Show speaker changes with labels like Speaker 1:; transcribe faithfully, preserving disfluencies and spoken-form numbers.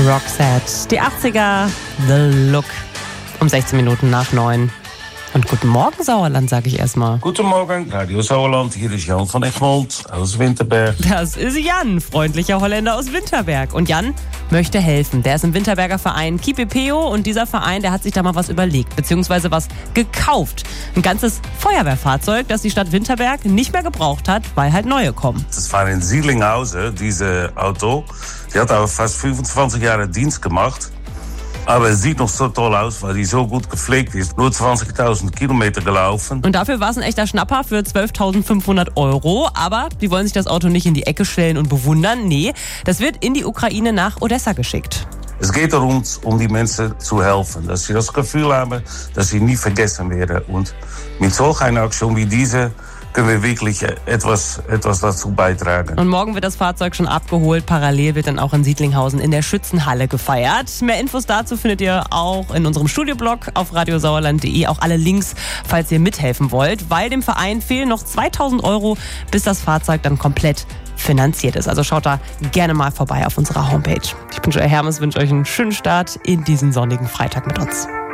Speaker 1: Roxette, die achtziger, The Look, um sechzehn Minuten nach neun. Und guten Morgen, Sauerland, sage ich erstmal.
Speaker 2: Guten Morgen, Radio Sauerland. Hier ist Jan von Egmond aus Winterberg.
Speaker 1: Das ist Jan, freundlicher Holländer aus Winterberg. Und Jan möchte helfen. Der ist im Winterberger Verein Kipepeo und dieser Verein, der hat sich da mal was überlegt, beziehungsweise was gekauft. Ein ganzes Feuerwehrfahrzeug, das die Stadt Winterberg nicht mehr gebraucht hat, weil halt neue kommen.
Speaker 2: Das war in Siedlinghausen, diese Auto. Die hat aber fast fünfundzwanzig Jahre Dienst gemacht. Aber es sieht noch so toll aus, weil die so gut gepflegt ist. Nur zwanzigtausend Kilometer gelaufen.
Speaker 1: Und dafür war es ein echter Schnapper für zwölftausendfünfhundert Euro. Aber die wollen sich das Auto nicht in die Ecke stellen und bewundern. Nee, das wird in die Ukraine nach Odessa geschickt.
Speaker 2: Es geht darum, um die Menschen zu helfen. Dass sie das Gefühl haben, dass sie nie vergessen werden. Und mit solch einer Aktion wie diese können wir wirklich etwas, etwas dazu beitragen.
Speaker 1: Und morgen wird das Fahrzeug schon abgeholt. Parallel wird dann auch in Siedlinghausen in der Schützenhalle gefeiert. Mehr Infos dazu findet ihr auch in unserem Studioblog auf radiosauerland punkt de. Auch alle Links, falls ihr mithelfen wollt. Weil dem Verein fehlen noch zweitausend Euro, bis das Fahrzeug dann komplett finanziert ist. Also schaut da gerne mal vorbei auf unserer Homepage. Ich bin Joy Hermes, wünsche euch einen schönen Start in diesen sonnigen Freitag mit uns.